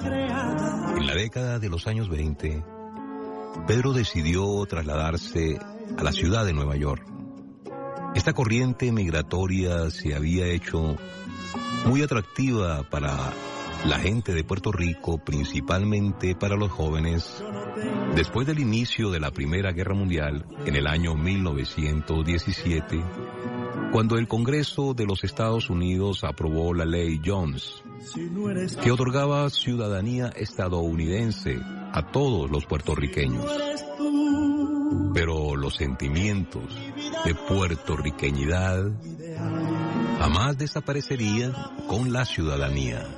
En la década de los años 20, Pedro decidió trasladarse a la ciudad de Nueva York. Esta corriente migratoria se había hecho muy atractiva para la gente de Puerto Rico, principalmente para los jóvenes, después del inicio de la Primera Guerra Mundial en el año 1917, cuando el Congreso de los Estados Unidos aprobó la Ley Jones, que otorgaba ciudadanía estadounidense a todos los puertorriqueños. Pero los sentimientos de puertorriqueñidad jamás desaparecerían con la ciudadanía.